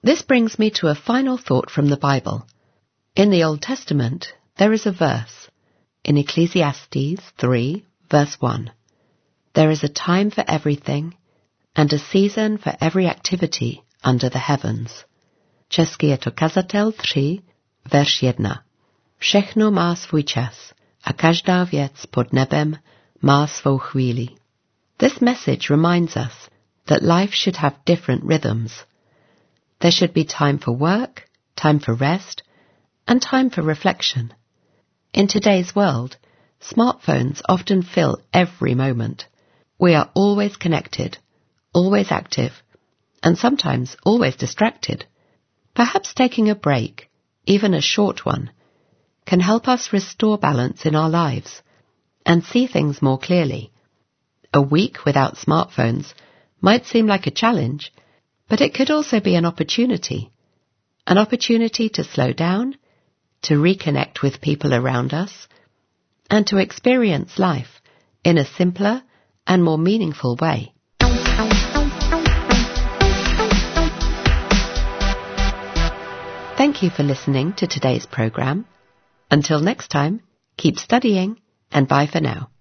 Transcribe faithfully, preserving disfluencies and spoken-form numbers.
This brings me to a final thought from the Bible. In the Old Testament, there is a verse, in Ecclesiastes three, verse one. There is a time for everything, and a season for every activity under the heavens. Česky je to Kazatel tři, verš jedna. Všechno má svůj čas a každá věc pod nebem má svou chvíli. This message reminds us that life should have different rhythms. There should be time for work, time for rest, and time for reflection. In today's world, smartphones often fill every moment. We are always connected, always active, and sometimes always distracted. Perhaps taking a break, even a short one, can help us restore balance in our lives and see things more clearly. A week without smartphones might seem like a challenge, but it could also be an opportunity. An opportunity to slow down, to reconnect with people around us, and to experience life in a simpler and more meaningful way. Thank you for listening to today's program. Until next time, keep studying, and bye for now.